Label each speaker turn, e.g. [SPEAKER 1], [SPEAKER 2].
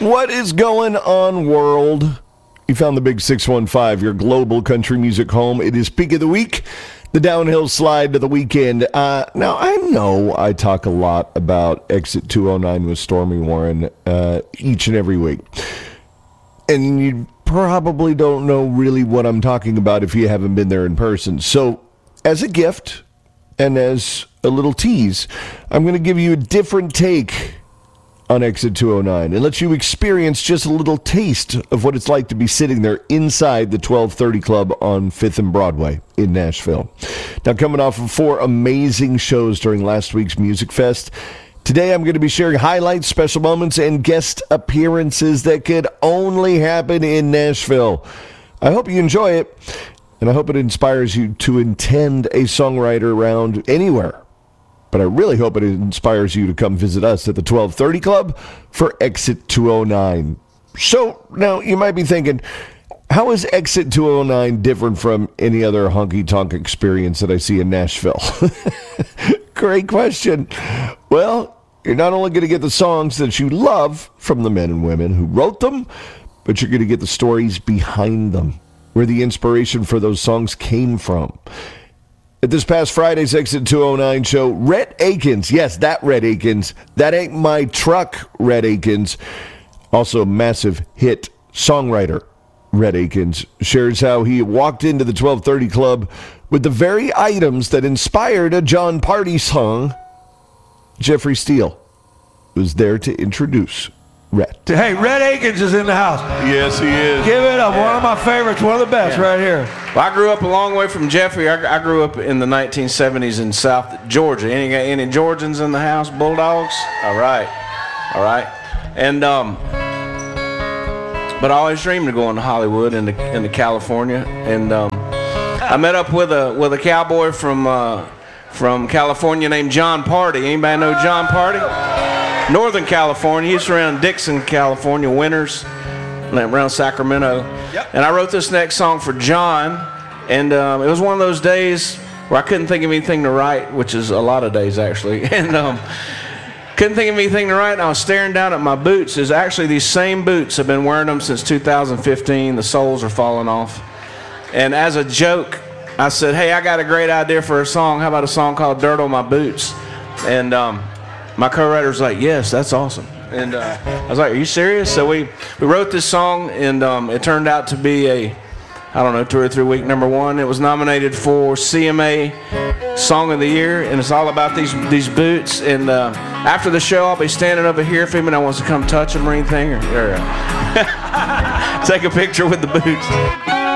[SPEAKER 1] What is going on, world? You found the Big 615, your global country music home. It is peak of the week, the downhill slide to the weekend. Now, I know I talk a lot about Exit 209 with Stormy Warren each and every week. And you probably don't know really what I'm talking about if you haven't been there in person. So, as a gift and as a little tease, I'm going to give you a different take on Exit 209 and let you experience just a little taste of what it's like to be sitting there inside the 1230 Club on 5th and Broadway in Nashville. Now, coming off of 4 amazing shows during last week's Music Fest, today I'm going to be sharing highlights, special moments, and guest appearances that could only happen in Nashville. I hope you enjoy it, and I hope it inspires you to attend a songwriter round anywhere. But I really hope it inspires you to come visit us at the 1230 Club for Exit 209. So, now you might be thinking, how is Exit 209 different from any other honky-tonk experience that I see in Nashville? Great question. Well, you're not only going to get the songs that you love from the men and women who wrote them, but you're going to get the stories behind them, where the inspiration for those songs came from. At this past Friday's Exit 209 show, Rhett Akins, yes, that Rhett Akins, that ain't my truck, Rhett Akins, also a massive hit songwriter, Rhett Akins, shares how he walked into the 1230 Club with the very items that inspired a John Party song. Jeffrey Steele was there to introduce Rhett.
[SPEAKER 2] Hey, Rhett Akins is in the house.
[SPEAKER 3] Yes, he is.
[SPEAKER 2] Give it up. One of my favorites, one of the best right here.
[SPEAKER 3] Well, I grew up a long way from Jeffrey. I grew up in the 1970s in South Georgia. Any Georgians in the house? Bulldogs? All right. And but I always dreamed of going to Hollywood and to California. And I met up with a cowboy from California named John Party. Anybody know John Party? Northern California. He's around Dixon, California, winters, around Sacramento. Yep. And I wrote this next song for John, and it was one of those days where I couldn't think of anything to write, which is a lot of days actually, and couldn't think of anything to write, and I was staring down at my boots. There's actually these same boots. I've been wearing them since 2015. The soles are falling off. And as a joke, I said, hey, I got a great idea for a song. How about a song called Dirt on My Boots? And my co-writer's like, yes, that's awesome. And I was like, are you serious? So we wrote this song, and it turned out to be a, 2 or 3 week #1. It was nominated for CMA Song of the Year, and it's all about these boots. And after the show, I'll be standing over here if anybody wants to come touch them or anything, or take a picture with the boots.